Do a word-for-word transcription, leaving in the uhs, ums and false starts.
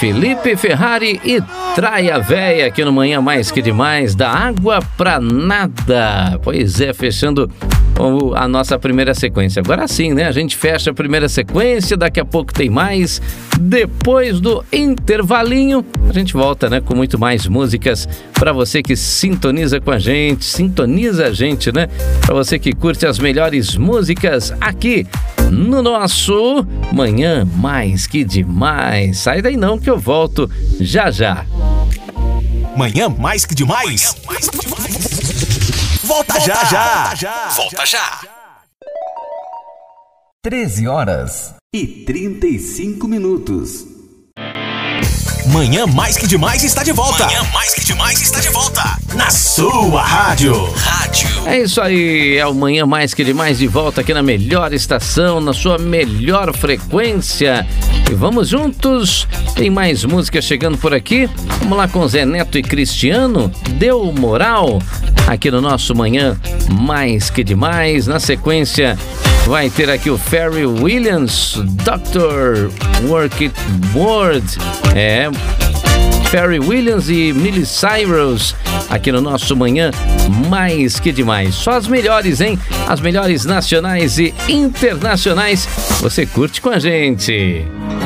Felipe Ferrari e Traia Véia aqui no Manhã Mais Que Demais, da água pra nada. Pois é, fechando a nossa primeira sequência. Agora sim, né? A gente fecha a primeira sequência, daqui a pouco tem mais. Depois do intervalinho, a gente volta, né? Com muito mais músicas para você que sintoniza com a gente, sintoniza a gente, né? Para você que curte as melhores músicas aqui no nosso Manhã Mais Que Demais. Sai daí não que eu volto já já. Manhã Mais Que Demais. Manhã mais que demais. Volta, volta já, já, volta já. Volta já. treze horas e trinta e cinco minutos. Manhã Mais Que Demais está de volta. Manhã Mais Que Demais está de volta. Na sua rádio. Rádio. É isso aí, é o Manhã Mais Que Demais de volta aqui na melhor estação, na sua melhor frequência. E vamos juntos, tem mais música chegando por aqui. Vamos lá com Zé Neto e Cristiano, Deu Moral, aqui no nosso Manhã Mais Que Demais. Na sequência, vai ter aqui o Pharrell Williams, doutor Work It Word. É, Pharrell Williams e Miley Cyrus aqui no nosso Manhã Mais Que Demais. Só as melhores, hein? As melhores nacionais e internacionais. Você curte com a gente.